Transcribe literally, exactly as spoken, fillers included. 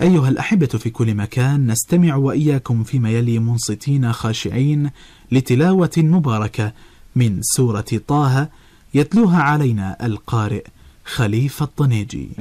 أيها الأحبة في كل مكان، نستمع وإياكم فيما يلي منصتين خاشعين لتلاوة مباركة من سورة طه، يتلوها علينا القارئ خليفة الطنيجي.